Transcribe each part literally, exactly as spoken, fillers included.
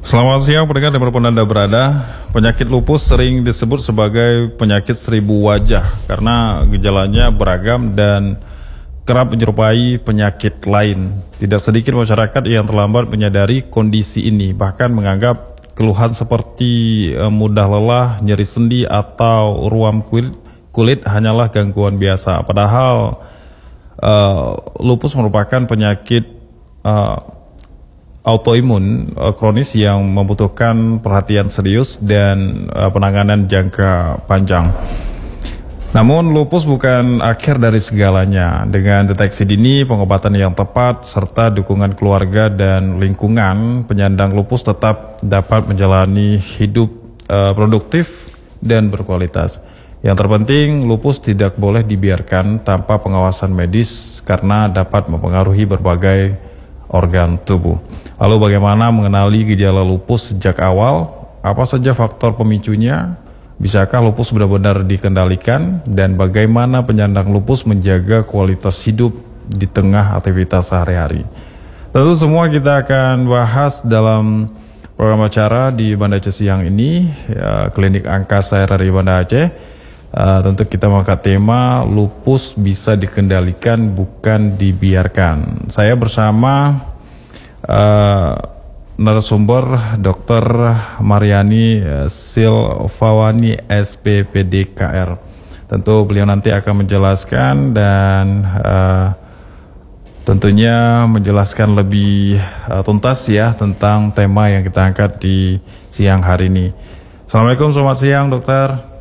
Selamat siang pendengar dimanapun Anda berada. Penyakit lupus sering disebut sebagai penyakit seribu wajah karena gejalanya beragam dan kerap menyerupai penyakit lain. Tidak sedikit masyarakat yang terlambat menyadari kondisi ini, bahkan menganggap keluhan seperti mudah lelah, nyeri sendi atau ruam kulit, kulit hanyalah gangguan biasa. Padahal uh, lupus merupakan penyakit uh, autoimun uh, kronis yang membutuhkan perhatian serius dan uh, penanganan jangka panjang. Namun lupus bukan akhir dari segalanya. Dengan deteksi dini, pengobatan yang tepat, serta dukungan keluarga dan lingkungan, penyandang lupus tetap dapat menjalani hidup uh, produktif dan berkualitas. Yang terpenting, lupus tidak boleh dibiarkan tanpa pengawasan medis karena dapat mempengaruhi berbagai organ tubuh. Lalu bagaimana mengenali gejala lupus sejak awal? Apa saja faktor pemicunya? Bisakah lupus benar-benar dikendalikan? Dan bagaimana penyandang lupus menjaga kualitas hidup di tengah aktivitas sehari-hari? Tentu semua kita akan bahas dalam program acara di Banda Aceh siang ini, ya, Klinik Angkasa R R I Banda Aceh. Uh, tentu kita mengangkat tema lupus bisa dikendalikan bukan dibiarkan. Saya bersama uh, narasumber Dokter Mariani Silvawani S P P D K R. Tentu beliau nanti akan menjelaskan dan uh, tentunya menjelaskan lebih uh, tuntas ya tentang tema yang kita angkat di siang hari ini. Assalamualaikum, selamat siang dokter.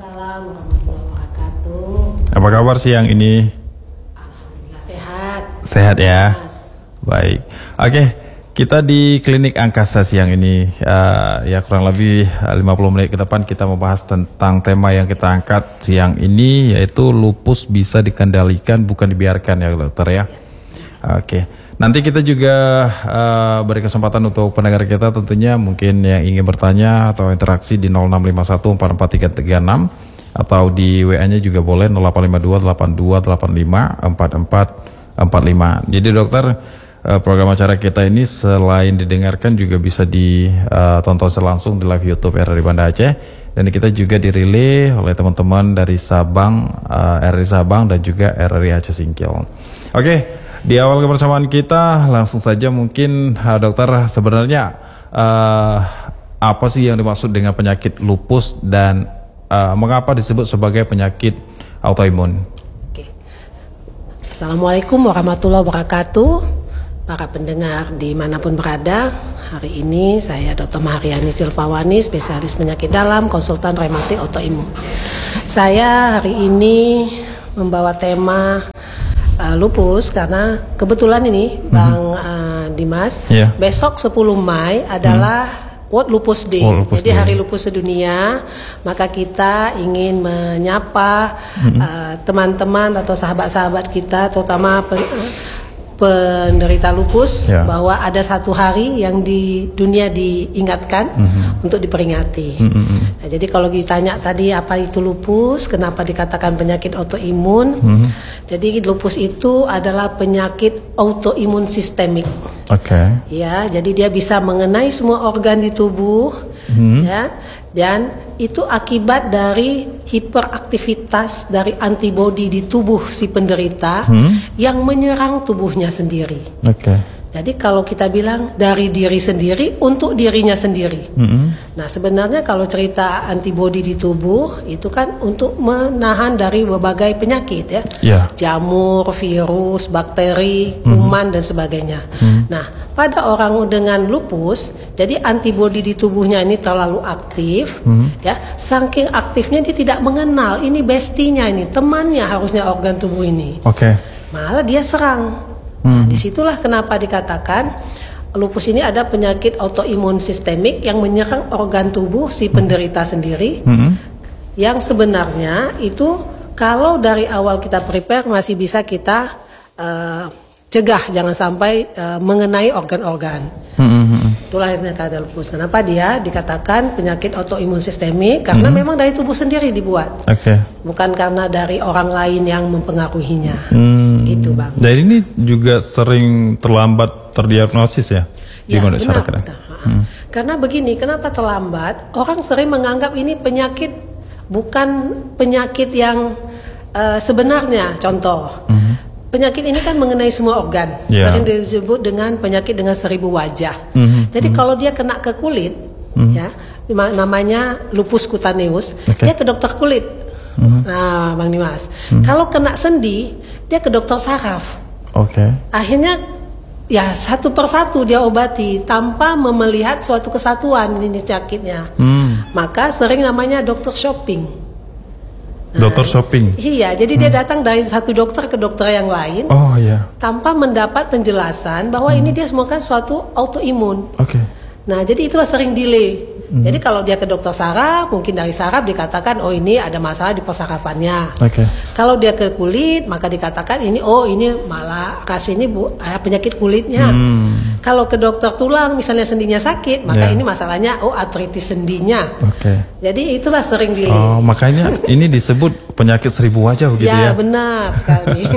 Apa kabar siang ini? Alhamdulillah sehat. Sehat ya. Mas. Baik. Oke, kita di Klinik Angkasa siang ini uh, ya kurang lebih lima puluh menit ke depan kita membahas tentang tema yang kita angkat siang ini, yaitu lupus bisa dikendalikan bukan dibiarkan ya dokter ya. Oke. Nanti kita juga uh, beri kesempatan untuk pendengar kita tentunya mungkin yang ingin bertanya atau interaksi di nol enam lima satu empat empat tiga tiga enam. Atau di W A-nya juga boleh nol delapan lima dua delapan dua delapan lima empat empat empat lima. Jadi dokter, program acara kita ini selain didengarkan juga bisa ditonton langsung di live YouTube R R I Banda Aceh, dan kita juga dirilai oleh teman-teman dari Sabang, R R I Sabang dan juga R R I Aceh Singkil. Oke, di awal kebersamaan kita langsung saja mungkin dokter, sebenarnya uh, apa sih yang dimaksud dengan penyakit lupus dan Uh, mengapa disebut sebagai penyakit autoimun? Oke. Assalamualaikum warahmatullahi wabarakatuh. Para pendengar dimanapun berada, hari ini saya Dokter Mariani Silvawani, spesialis penyakit dalam, konsultan rematik autoimun. Saya hari ini membawa tema uh, lupus karena kebetulan ini mm-hmm. Bang uh, Dimas, yeah. Besok sepuluh Mei adalah mm. World Lupus Day, oh, Lupus jadi Day. Hari Lupus Sedunia. Maka kita ingin menyapa mm-hmm. uh, teman-teman atau sahabat-sahabat kita, terutama pen, uh, penderita lupus, yeah. bahwa ada satu hari yang di dunia diingatkan mm-hmm. untuk diperingati. Mm-hmm. Nah, jadi kalau ditanya tadi apa itu lupus, kenapa dikatakan penyakit autoimun? Mm-hmm. Jadi lupus itu adalah penyakit autoimun sistemik. Oke. Okay. Ya, jadi dia bisa mengenai semua organ di tubuh, hmm. ya, dan itu akibat dari hiperaktivitas dari antibodi di tubuh si penderita hmm. yang menyerang tubuhnya sendiri. Oke. Okay. Jadi kalau kita bilang dari diri sendiri untuk dirinya sendiri. Mm-hmm. Nah sebenarnya kalau cerita antibodi di tubuh itu kan untuk menahan dari berbagai penyakit ya, yeah. jamur, virus, bakteri, kuman mm-hmm. dan sebagainya. Mm-hmm. Nah pada orang dengan lupus, jadi antibodi di tubuhnya ini terlalu aktif, mm-hmm. ya, saking aktifnya dia tidak mengenal ini bestinya ini temannya harusnya organ tubuh ini. Oke. Okay. Malah dia serang. Nah, hmm. disitulah kenapa dikatakan lupus ini ada penyakit autoimun sistemik yang menyerang organ tubuh si penderita sendiri, hmm. yang sebenarnya itu kalau dari awal kita prepare masih bisa kita uh, cegah jangan sampai uh, mengenai organ-organ. Hmm. Itulah yang kata lupus. Kenapa dia dikatakan penyakit autoimun sistemik? Karena hmm. memang dari tubuh sendiri dibuat, okay. bukan karena dari orang lain yang mempengaruhinya. Hmm. Gitu bang. Jadi ini juga sering terlambat terdiagnosis ya? Ya benar. benar. Hmm. Karena begini, kenapa terlambat? Orang sering menganggap ini penyakit bukan penyakit yang uh, sebenarnya. Contoh, hmm. penyakit ini kan mengenai semua organ. Yeah. Sering disebut dengan penyakit dengan seribu wajah. Hmm. Jadi hmm. kalau dia kena ke kulit, hmm. ya, namanya lupus kutaneus, okay. dia ke dokter kulit. Hmm. Nah, Bang Dimas, hmm. kalau kena sendi, dia ke dokter saraf. Oke. Okay. Akhirnya ya satu persatu dia obati tanpa melihat suatu kesatuan ini penyakitnya. Hmm. Maka sering namanya dokter shopping. Nah, dokter shopping. Iya, jadi hmm. dia datang dari satu dokter ke dokter yang lain. Oh iya. Tanpa mendapat penjelasan bahwa hmm. ini dia semua kan suatu autoimun. Oke. Okay. Nah, jadi itulah sering delay. Hmm. Jadi kalau dia ke dokter saraf, mungkin dari saraf dikatakan oh ini ada masalah di persarafannya. Okay. Kalau dia ke kulit, maka dikatakan ini oh ini malah kasih ini bu eh, penyakit kulitnya. Hmm. Kalau ke dokter tulang, misalnya sendinya sakit, maka yeah. ini masalahnya oh artritis sendinya. Okay. Jadi itulah sering delay. Oh, makanya ini disebut penyakit seribu wajah begitu ya? Ya benar sekali.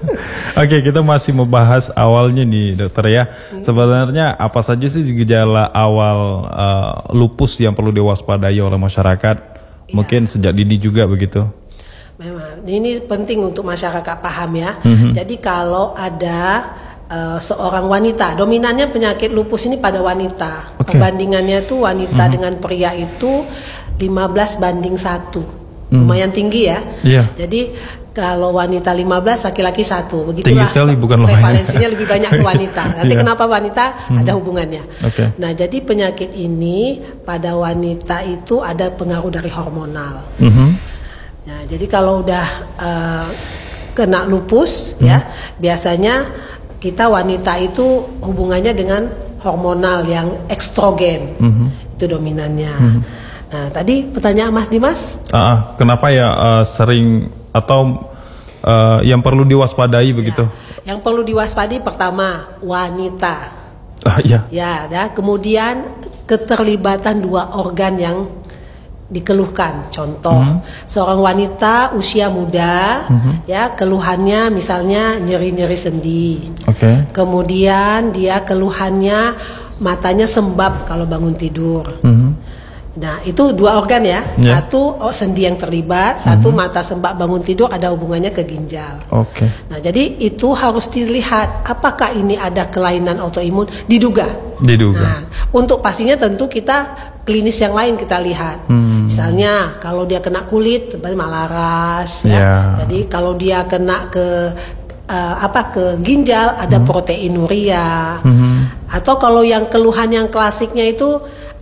Oke, kita masih membahas awalnya nih dokter ya. Hmm. Sebenarnya apa saja sih gejala awal uh, lupus yang perlu diwaspadai oleh masyarakat? Ya. Mungkin sejak dini juga begitu. Memang ini penting untuk masyarakat paham ya. Hmm. Jadi kalau ada uh, seorang wanita, dominannya penyakit lupus ini pada wanita. Okay. Perbandingannya tuh wanita hmm. dengan pria itu lima belas banding satu. Hmm. Lumayan tinggi ya. Yeah. Jadi kalau wanita lima belas, laki-laki satu. Begitulah. Tinggi sekali, bukan lumayan. Prevalensinya lebih banyak ke wanita. Nanti yeah. kenapa wanita? Hmm. Ada hubungannya. Okay. Nah, jadi penyakit ini pada wanita itu ada pengaruh dari hormonal. Mm-hmm. Nah, jadi kalau udah uh, kena lupus, mm. ya biasanya kita wanita itu hubungannya dengan hormonal yang estrogen. Mm-hmm. Itu dominannya. Mm-hmm. Nah, tadi pertanyaan Mas Dimas? Uh, kenapa ya uh, sering atau uh, yang perlu diwaspadai begitu? Ya, yang perlu diwaspadai pertama wanita. Uh, ya. Ya, dah. Kemudian keterlibatan dua organ yang dikeluhkan. Contoh, hmm. seorang wanita usia muda, hmm. ya keluhannya misalnya nyeri-nyeri sendi. Okay. Kemudian dia keluhannya matanya sembab kalau bangun tidur. Hmm. Nah, itu dua organ ya. Yeah. Satu oh, sendi yang terlibat, satu mm-hmm. mata sembab bangun tidur ada hubungannya ke ginjal. Oke. Okay. Nah, jadi itu harus dilihat apakah ini ada kelainan autoimun, diduga. Diduga. Nah, untuk pastinya tentu kita klinis yang lain kita lihat. Hmm. Misalnya kalau dia kena kulit, malaras ya. Yeah. Jadi kalau dia kena ke uh, apa ke ginjal ada hmm. proteinuria. Hmm. Atau kalau yang keluhan yang klasiknya itu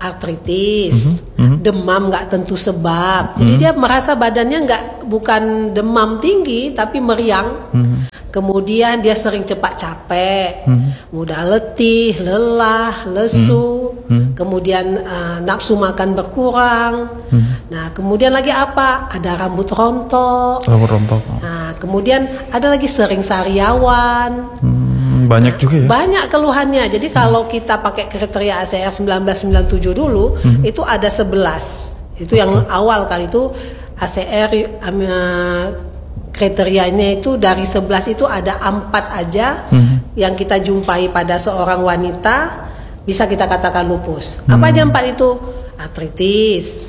artritis, mm-hmm. demam nggak tentu sebab, mm-hmm. jadi dia merasa badannya nggak bukan demam tinggi tapi meriang, mm-hmm. kemudian dia sering cepat capek, mm-hmm. mudah letih, lelah, lesu, mm-hmm. kemudian uh, nafsu makan berkurang, mm-hmm. nah kemudian lagi apa? Ada rambut rontok, rambut rontok, nah kemudian ada lagi sering sariawan. Mm-hmm. Banyak juga ya? Banyak keluhannya. Jadi hmm. kalau kita pakai kriteria A C R seribu sembilan ratus sembilan puluh tujuh dulu, hmm. itu ada sebelas. Itu okay. yang awal kali itu A C R uh, kriterianya itu dari sebelas itu ada empat aja hmm. yang kita jumpai pada seorang wanita bisa kita katakan lupus. Hmm. Apa aja empat itu? Artritis,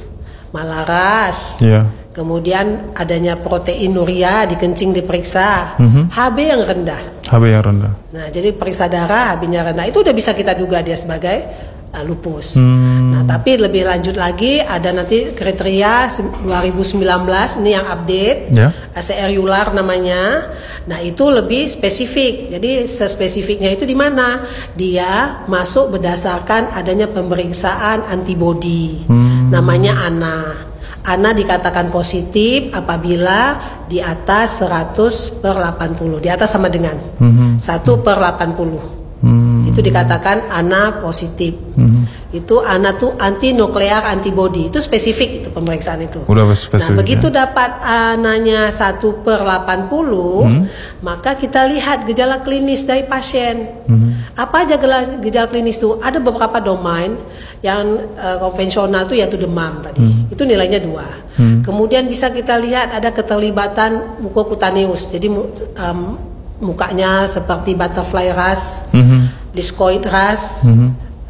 malaras, yeah. kemudian adanya proteinuria di kencing diperiksa, mm-hmm. H B yang rendah. H B yang rendah. Nah, jadi periksa darah H B-nya rendah itu udah bisa kita duga dia sebagai uh, lupus. Hmm. Nah, tapi lebih lanjut lagi ada nanti kriteria dua ribu sembilan belas ini yang update, yeah. A C R Euler namanya. Nah, itu lebih spesifik. Jadi spesifiknya itu di mana? Dia masuk berdasarkan adanya pemeriksaan antibodi. Hmm. Namanya A N A. A N A dikatakan positif apabila di atas seratus per delapan puluh, di atas sama dengan mm-hmm. satu per delapan puluh. Mm-hmm. Itu dikatakan A N A positif. Mm-hmm. Itu A N A tuh anti nuklear antibody. Itu spesifik itu pemeriksaan itu. Udah spesifik. Nah, begitu ya. Dapat A N A-nya satu per delapan puluh, mm-hmm. maka kita lihat gejala klinis dari pasien. Mm-hmm. Apa aja gejala, gejala klinis itu? Ada beberapa domain yang uh, konvensional itu yaitu demam tadi. Hmm. Itu nilainya dua. Hmm. Kemudian bisa kita lihat ada keterlibatan mukokutaneus. Jadi um, mukanya seperti butterfly rash, hmm. discoid rash, hmm.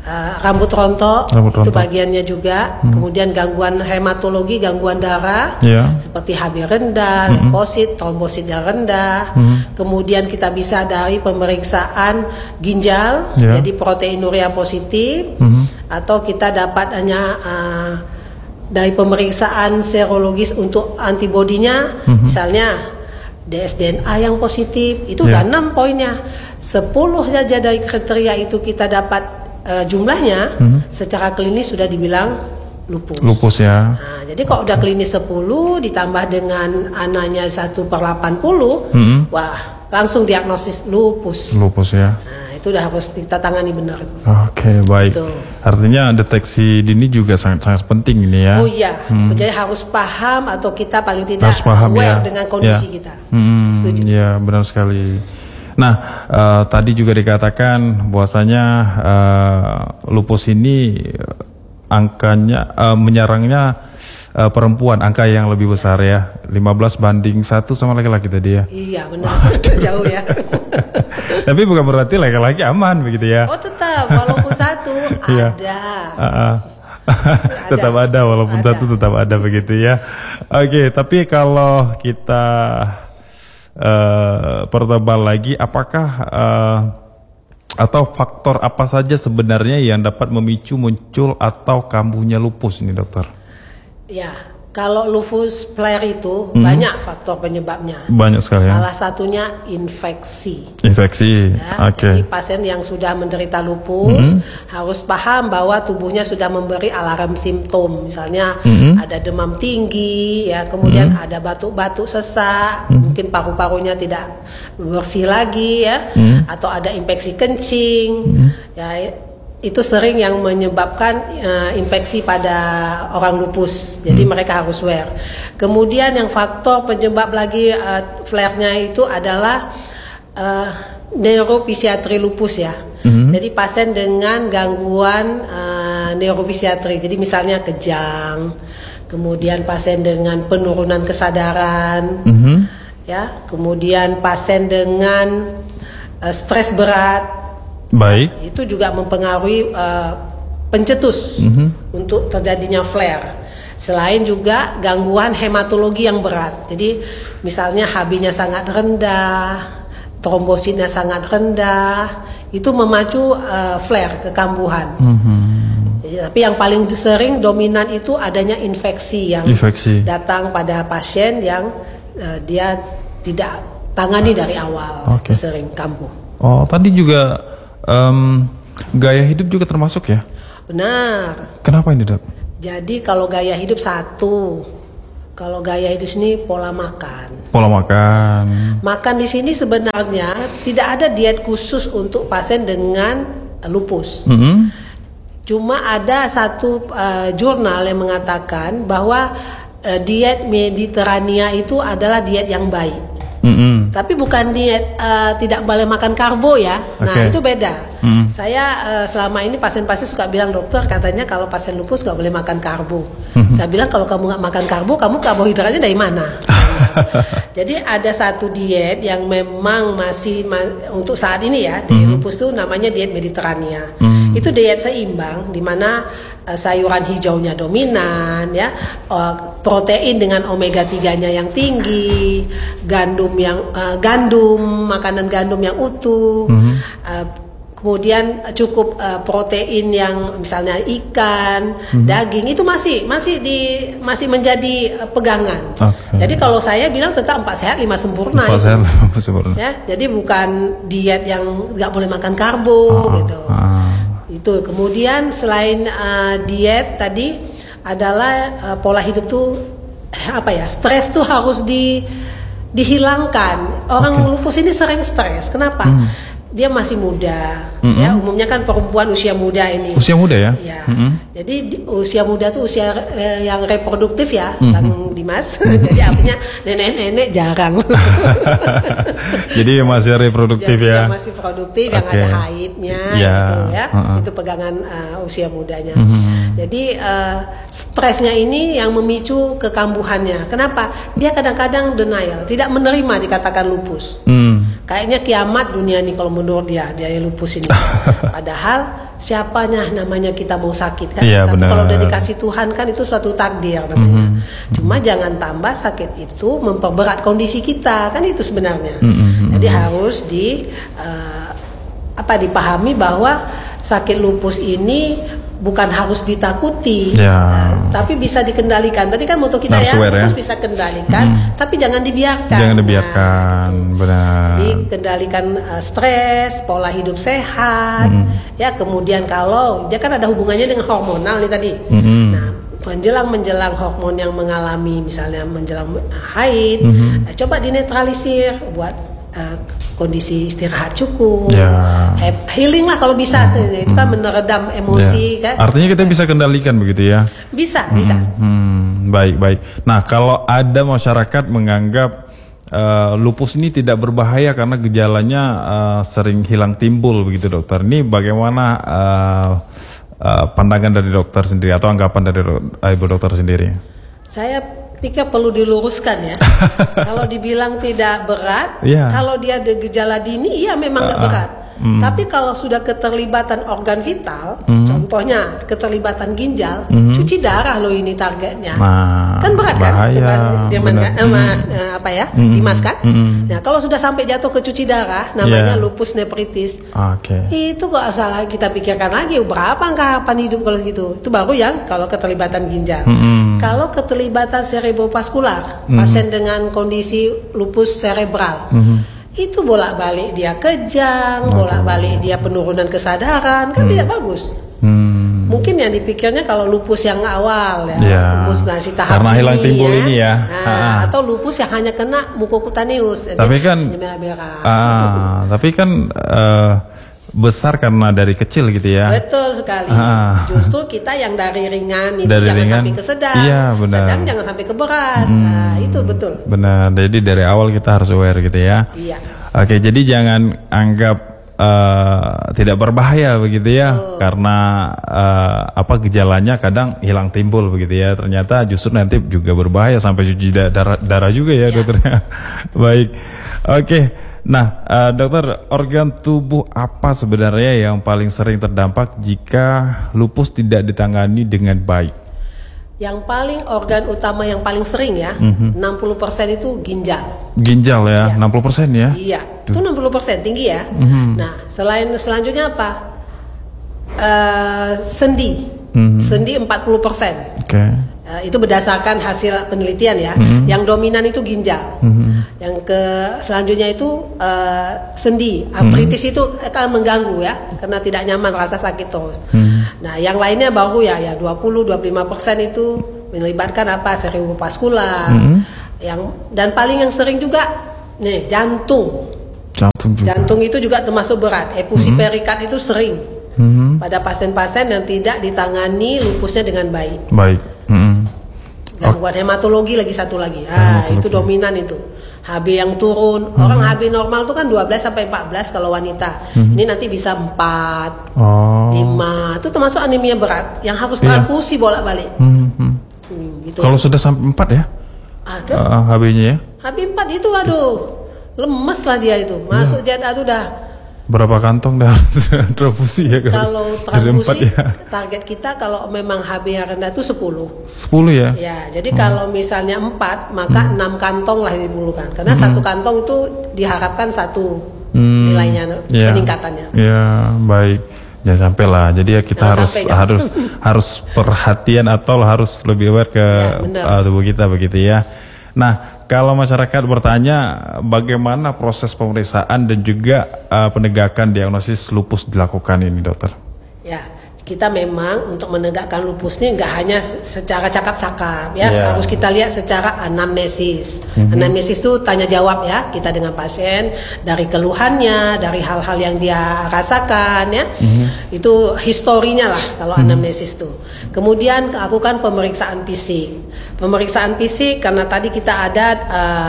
Uh, rambut rontok, rambut itu rontok. bagiannya juga. Hmm. Kemudian gangguan hematologi, gangguan darah, yeah. seperti H B rendah, hmm. leukosit, trombositnya rendah. Hmm. Kemudian kita bisa dari pemeriksaan ginjal, yeah. jadi proteinuria positif, hmm. atau kita dapat hanya uh, dari pemeriksaan serologis untuk antibodinya, hmm. misalnya D S D N A yang positif, itu yeah. udah enam poinnya. sepuluh saja dari kriteria itu kita dapat Uh, jumlahnya hmm. secara klinis sudah dibilang lupus. Lupus ya. Nah, jadi kalau udah klinis sepuluh ditambah dengan ananya satu per delapan puluh, hmm. wah langsung diagnosis lupus. Lupus ya. Nah, itu udah harus kita tangani benar. Oke, okay, baik. Gitu. Artinya deteksi dini juga sangat sangat penting ini ya. Oh iya, hmm. jadi harus paham atau kita paling tidak harus paham, aware ya. dengan kondisi ya. kita. Hmm, Setuju. Ya, benar sekali. Nah, uh, tadi juga dikatakan bahwasanya uh, lupus ini angkanya uh, menyerangnya uh, perempuan, angka yang lebih besar ya, lima belas banding satu sama laki-laki tadi ya. Iya benar, jauh ya. Tapi bukan berarti laki-laki aman begitu ya. Oh tetap, walaupun satu ada. uh -uh. tetap ada, walaupun ada. Satu tetap ada begitu ya. Oke, tapi kalau kita Uh, pertebal lagi, apakah uh, atau faktor apa saja sebenarnya yang dapat memicu muncul atau kambuhnya lupus ini, dokter? Ya, kalau lupus flare itu hmm. banyak faktor penyebabnya. Banyak sekali. Salah ya? satunya infeksi. Infeksi. Ya, Oke. Okay. Jadi pasien yang sudah menderita lupus hmm. harus paham bahwa tubuhnya sudah memberi alarm simptom. Misalnya hmm. ada demam tinggi, ya, kemudian hmm. ada batuk-batuk sesak, hmm. mungkin paru-parunya tidak bersih lagi, ya, hmm. atau ada infeksi kencing, hmm. ya. Itu sering yang menyebabkan uh, infeksi pada orang lupus. Jadi hmm. mereka harus aware. Kemudian yang faktor penyebab lagi uh, flare-nya itu adalah uh, neuropsikiatri lupus ya. Hmm. Jadi pasien dengan gangguan uh, neuropsikiatri. Jadi misalnya kejang, kemudian pasien dengan penurunan kesadaran, hmm. ya, kemudian pasien dengan uh, stres berat. Baik. Nah, itu juga mempengaruhi uh, pencetus mm-hmm. untuk terjadinya flare. Selain juga gangguan hematologi yang berat. Jadi misalnya H B-nya sangat rendah, trombositnya sangat rendah, itu memacu uh, flare, kekambuhan. Mm-hmm. Jadi, tapi yang paling sering dominan itu adanya infeksi yang infeksi. datang pada pasien yang uh, dia tidak tangani dari awal. Okay. Itu sering kambuh. Oh, tadi juga Um, gaya hidup juga termasuk ya? Benar. Kenapa ini, Dok? Jadi kalau gaya hidup satu, kalau gaya hidup sini pola makan. Pola makan. Makan di sini sebenarnya tidak ada diet khusus untuk pasien dengan lupus. Mm-hmm. Cuma ada satu uh, jurnal yang mengatakan bahwa uh, diet Mediterania itu adalah diet yang baik. Mm-hmm. Tapi bukan diet uh, tidak boleh makan karbo ya. Nah okay. itu beda. Mm. Saya uh, selama ini pasien-pasien suka bilang, dokter katanya kalau pasien lupus gak boleh makan karbo. Mm-hmm. Saya bilang kalau kamu gak makan karbo, kamu karbohidratnya dari mana? Jadi ada satu diet yang memang masih ma- untuk saat ini ya di mm-hmm. lupus itu namanya diet Mediterania. Mm. Itu diet seimbang di mana uh, sayuran hijaunya dominan ya, uh, protein dengan omega tiga-nya yang tinggi, gandum yang uh, gandum, makanan gandum yang utuh, mm-hmm. uh, kemudian cukup uh, protein yang misalnya ikan, mm-hmm. daging itu masih masih di masih menjadi uh, pegangan. Okay. Jadi kalau saya bilang tetap empat sehat lima sempurna. Empat sehat lima sempurna. Ya, jadi bukan diet yang nggak boleh makan karbo oh, gitu. Oh. Itu kemudian selain uh, diet tadi adalah uh, pola hidup tuh apa ya, stres tuh harus di dihilangkan. Orang okay. lupus ini sering stres. Kenapa? Hmm. Dia masih muda, mm-hmm. ya umumnya kan perempuan usia muda ini. Usia muda ya? Ya. Mm-hmm. Jadi di, usia muda tuh usia eh, yang reproduktif ya, mm-hmm. Bang Dimas. Jadi artinya nenek-nenek jarang. Jadi masih reproduktif. Jadi ya? Yang masih produktif, okay. Yang ada haidnya, yeah. gitu ya. Uh-uh. Itu pegangan uh, usia mudanya. Mm-hmm. Jadi uh, stresnya ini yang memicu kekambuhannya. Kenapa? Dia kadang-kadang denial, tidak menerima dikatakan lupus. Mm. Kayaknya kiamat dunia ini kalau menurut dia, dia lupus ini. Padahal siapanya namanya kita mau sakit kan. Iya, Tapi benar. kalau udah dikasih Tuhan kan itu suatu takdir namanya. Mm-hmm. Cuma jangan tambah sakit itu memperberat kondisi kita kan itu sebenarnya. Mm-hmm. Jadi harus di uh, apa dipahami bahwa sakit lupus ini bukan harus ditakuti, ya. Nah, tapi bisa dikendalikan. Tadi kan moto kita Harus ya, aware, lupus ya? bisa kendalikan, Hmm. tapi jangan dibiarkan. Jangan dibiarkan, Nah, gitu. benar. Jadi kendalikan uh, stres, pola hidup sehat, hmm. ya. Kemudian kalau dia kan ada hubungannya dengan hormonal nih tadi. Hmm. Nah, menjelang menjelang hormon yang mengalami misalnya menjelang haid, hmm. coba dinetralisir buat uh, kondisi istirahat cukup, ya. healing lah kalau bisa, hmm. itu kan meredam emosi ya. kan. Artinya kita bisa kendalikan begitu ya? Bisa, hmm. bisa. Hmm. Baik, baik. Nah, kalau ada masyarakat menganggap uh, lupus ini tidak berbahaya karena gejalanya uh, sering hilang timbul begitu dokter, ini bagaimana uh, uh, pandangan dari dokter sendiri atau anggapan dari uh, ibu dokter sendiri? Saya pikir perlu diluruskan ya. Kalau dibilang tidak berat, yeah. kalau dia ada gejala dini, iya memang nggak uh, berat. Mm. Tapi kalau sudah keterlibatan organ vital, mm. contohnya keterlibatan ginjal, mm. cuci darah loh ini targetnya, nah, kan berat bahaya, kan? Dia kan? eh, mas, eh, apa ya, mm. Dimas kan? Mm. Nah kalau sudah sampai jatuh ke cuci darah, namanya yeah. lupus nephritis. Okay. Itu kok salah kita pikirkan lagi berapa anggapan hidup kalau gitu. Itu baru yang kalau keterlibatan ginjal. Mm. Kalau keterlibatan cerebrovaskular, mm. pasien dengan kondisi lupus cerebral. Mm. Itu bolak-balik dia kejang, bolak-balik dia penurunan kesadaran, kan hmm. tidak bagus. Hmm. Mungkin yang dipikirnya kalau lupus yang awal ya, ya. lupus masih tahap karena ini hilang timbul ya, ini ya, nah, atau lupus yang hanya kena mukokutaneus. Tapi kan, ah, tapi kan uh, besar karena dari kecil gitu ya. Betul sekali. Ah. Justru kita yang dari ringan itu dari jangan ringan, sampai ke sedang, iya, benar. sedang jangan sampai ke berat. Hmm. Nah, itu betul. Benar. Jadi dari awal kita harus aware gitu ya. Iya. Oke, jadi jangan anggap uh, tidak berbahaya begitu ya, oh. karena uh, apa gejalanya kadang hilang timbul begitu ya. Ternyata justru nanti juga berbahaya sampai cuci darah, darah juga ya, ya. dokternya. Baik. Oke. Nah, uh, dokter, organ tubuh apa sebenarnya yang paling sering terdampak jika lupus tidak ditangani dengan baik? Yang paling organ utama yang paling sering ya, mm-hmm. enam puluh persen itu ginjal. Ginjal ya, ya. enam puluh persen ya? Iya, itu enam puluh persen tinggi ya. Mm-hmm. Nah, selain selanjutnya apa? Uh, sendi, mm-hmm. sendi empat puluh persen. Oke. Okay. Uh, itu berdasarkan hasil penelitian ya. Mm-hmm. Yang dominan itu ginjal. Mm-hmm. Yang ke selanjutnya itu uh, sendi, artritis mm-hmm. itu akan mengganggu ya, karena tidak nyaman, rasa sakit terus. Mm-hmm. Nah, yang lainnya baru ya, ya dua puluh sampai dua puluh lima persen itu melibatkan apa? Cerebrovaskular. Mm-hmm. Yang dan paling yang sering juga nih jantung. Jantung, juga. Jantung itu juga termasuk berat. Efusi mm-hmm. perikat itu sering mm-hmm. pada pasien-pasien yang tidak ditangani lupusnya dengan baik. Baik. Mm-hmm. Gangguan hematologi lagi satu lagi. Ah, itu dominan itu. H B yang turun. Hmm. Orang H B normal itu kan dua belas sampai empat belas kalau wanita. Hmm. Ini nanti bisa empat, oh. lima. Itu termasuk anemia berat yang harus transfusi yeah. bolak-balik. Hmm. Hmm. Hmm, gitu. Kalau sudah sampai empat ya? Ada. Uh, H B-nya ya? H B empat itu aduh. Lemes lah dia itu. Masuk yeah. jad itu dah. Berapa kantong dah transfusi ya? Kalau transfusi ya? Target kita kalau memang H B yang rendah itu sepuluh. sepuluh ya? Ya, jadi hmm. kalau misalnya empat maka hmm. enam kantong lah diperlukan. Karena hmm. satu kantong itu diharapkan satu hmm. nilainya ya. peningkatannya. Ya, baik. Jangan sampai lah. Jadi ya kita jangan harus sampai, harus harus perhatian atau harus lebih aware ke ya, uh, tubuh kita begitu ya. Nah, kalau masyarakat bertanya bagaimana proses pemeriksaan dan juga uh, penegakan diagnosis lupus dilakukan ini, dokter? Ya, kita memang untuk menegakkan lupus ini nggak hanya secara cakap-cakap ya, yeah. harus kita lihat secara anamnesis. Mm-hmm. Anamnesis itu tanya jawab ya kita dengan pasien dari keluhannya, dari hal-hal yang dia rasakan ya. Mm-hmm. Itu historinya lah kalau mm-hmm. anamnesis itu. Kemudian lakukan pemeriksaan fisik. Pemeriksaan fisik karena tadi kita ada uh,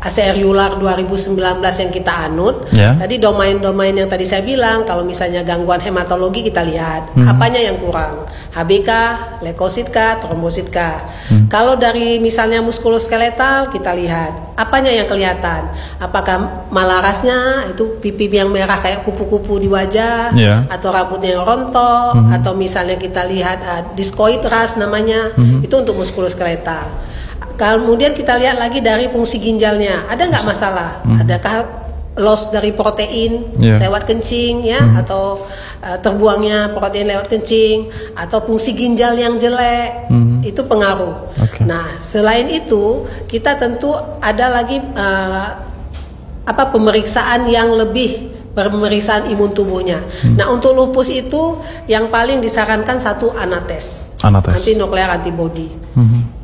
A C R Euler dua ribu sembilan belas yang kita anut. Yeah. Tadi domain-domain yang tadi saya bilang, kalau misalnya gangguan hematologi kita lihat hmm. apanya yang kurang, H B K, leukosit kah, trombosit kah. Hmm. Kalau dari misalnya muskuloskeletal kita lihat apanya yang kelihatan, apakah malarasnya itu pipi yang merah kayak kupu-kupu di wajah, yeah. atau rambutnya yang rontok, hmm. atau misalnya kita lihat uh, discoid ras namanya, hmm. itu untuk muskuloskeletal. Kemudian kita lihat lagi dari fungsi ginjalnya, ada nggak masalah? Hmm. Adakah loss dari protein yeah. lewat kencing, ya, hmm. atau uh, terbuangnya protein lewat kencing, atau fungsi ginjal yang jelek, hmm. itu pengaruh. Okay. Nah, selain itu kita tentu ada lagi uh, apa pemeriksaan yang lebih, pemeriksaan imun tubuhnya. Hmm. Nah, untuk lupus itu yang paling disarankan satu anates, anates. anti nuklear antibody. Hmm.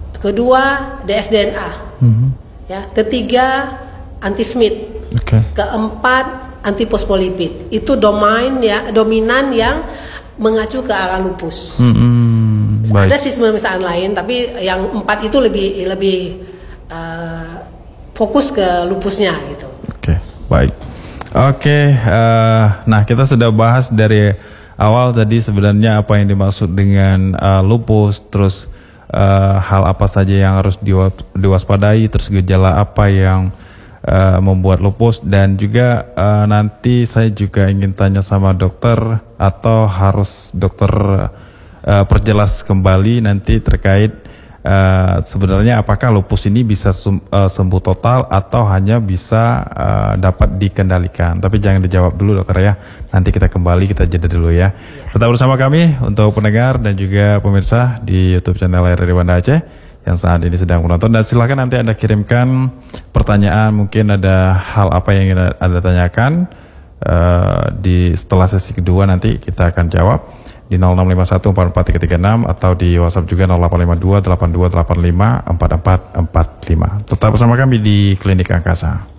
Kedua D S D N A, mm-hmm. ya. Ketiga anti-Smith, okay. Keempat anti-fosfolipid. Itu domain ya, dominan yang mengacu ke arah lupus. Mm-hmm. Ada sih pemeriksaan lain, tapi yang empat itu lebih lebih uh, fokus ke lupusnya gitu. Oke, okay. Baik. Oke, okay, uh, nah kita sudah bahas dari awal tadi sebenarnya apa yang dimaksud dengan uh, lupus, terus Uh, hal apa saja yang harus diwaspadai, terus gejala apa yang uh, membuat lupus, dan juga uh, nanti saya juga ingin tanya sama dokter, atau harus dokter uh, perjelas kembali nanti terkait uh, sebenarnya apakah lupus ini bisa sum, uh, sembuh total atau hanya bisa uh, dapat dikendalikan. Tapi jangan dijawab dulu dokter ya, nanti kita kembali, kita jeda dulu ya. Tetap bersama kami untuk pendengar dan juga pemirsa di YouTube channel R R I Banda Aceh yang saat ini sedang menonton, dan silakan nanti Anda kirimkan pertanyaan, mungkin ada hal apa yang ingin Anda tanyakan uh, di setelah sesi kedua, nanti kita akan jawab di nol enam lima satu empat empat tiga tiga enam atau di WhatsApp juga nol delapan lima dua delapan dua delapan lima empat empat empat lima. Tetap bersama kami di Klinik Angkasa.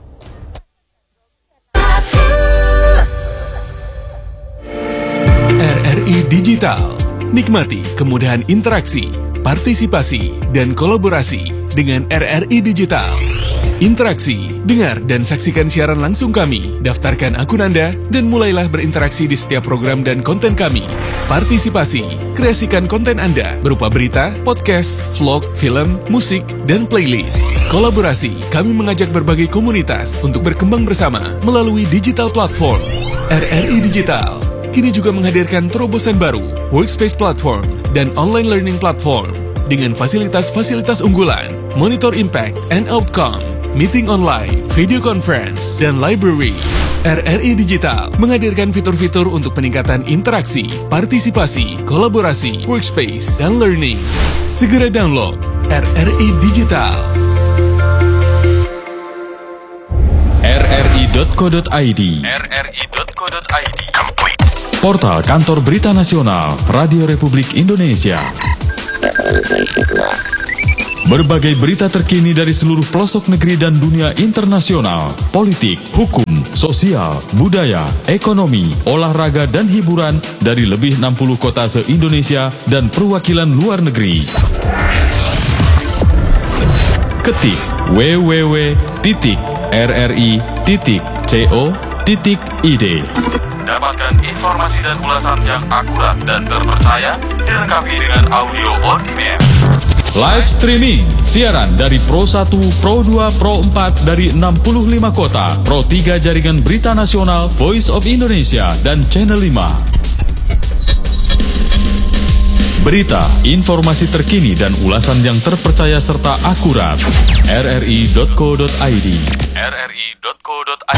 R R I Digital. Nikmati kemudahan interaksi, partisipasi, dan kolaborasi dengan R R I Digital. Interaksi, dengar dan saksikan siaran langsung kami, daftarkan akun Anda, dan mulailah berinteraksi di setiap program dan konten kami. Partisipasi, kreasikan konten Anda berupa berita, podcast, vlog, film, musik, dan playlist. Kolaborasi, kami mengajak berbagai komunitas untuk berkembang bersama melalui digital platform. R R I Digital kini juga menghadirkan terobosan baru, workspace platform, dan online learning platform dengan fasilitas-fasilitas unggulan, monitor impact and outcome, meeting online, video conference, dan library. R R I Digital menghadirkan fitur-fitur untuk peningkatan interaksi, partisipasi, kolaborasi, workspace, dan learning. Segera download R R I Digital. R R I dot co dot I D R R I dot co dot I D Portal Kantor Berita Nasional Radio Republik Indonesia. Berbagai berita terkini dari seluruh pelosok negeri dan dunia internasional, politik, hukum, sosial, budaya, ekonomi, olahraga, dan hiburan dari lebih enam puluh kota se-Indonesia dan perwakilan luar negeri. Ketik w w w titik r r i titik co titik i d. Dapatkan informasi dan ulasan yang akurat dan terpercaya, dilengkapi dengan audio on demand. Live streaming, siaran dari Pro satu, Pro dua, Pro empat dari enam puluh lima kota, Pro tiga Jaringan Berita Nasional, Voice of Indonesia, dan Channel lima. Berita, informasi terkini dan ulasan yang terpercaya serta akurat. R R I dot co dot I D R R I